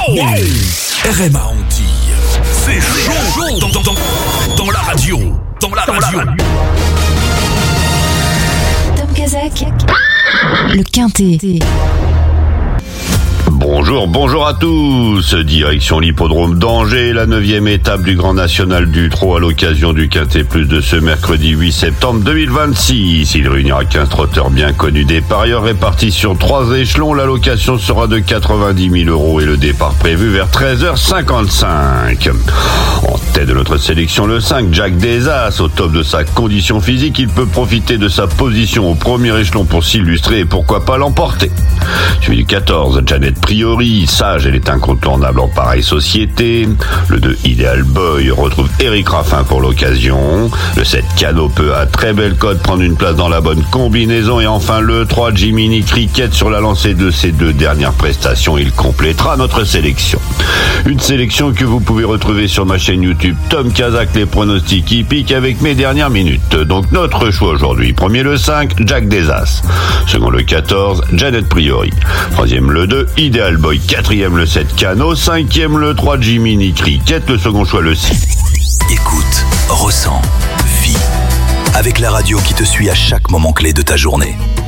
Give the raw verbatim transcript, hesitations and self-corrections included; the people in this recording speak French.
R M A Antilles, c'est chaud dans, dans, dans, dans la radio, dans la radio. Tom Kazak, le Quintet. Bonjour, bonjour à tous. Direction l'hippodrome d'Angers, la neuvième étape du Grand National du Trot à l'occasion du Quintet Plus de ce mercredi huit septembre deux mille vingt-six. Il réunira quinze trotteurs bien connus des parieurs répartis sur trois échelons. L'allocation sera de quatre-vingt-dix mille euros et le départ prévu vers treize heures cinquante-cinq. En tête de notre sélection, le cinq, Jack des As. Au top de sa condition physique, il peut profiter de sa position au premier échelon pour s'illustrer et pourquoi pas l'emporter. Suivi du quatorze, Janet Priori, sage, elle est incontournable en pareille société. Le deux, Ideal Boy, retrouve Eric Raffin pour l'occasion. Le sept, Cano peut à très belle cote prendre une place dans la bonne combinaison. Et enfin le trois, Jiminy Cricket, sur la lancée de ses deux dernières prestations, il complétera notre sélection. Une sélection que vous pouvez retrouver sur ma chaîne YouTube Tom Kazak, les pronostics hippiques avec mes dernières minutes. Donc notre choix aujourd'hui, premier le cinq, Jack des As. Second le quatorze, Janet Priori. Troisième le deux, Ideal Boy. Quatrième le sept, Cano. Cinquième le trois, Jiminy Cricket. Le second choix le six. Écoute, ressens, vis avec la radio qui te suit à chaque moment clé de ta journée.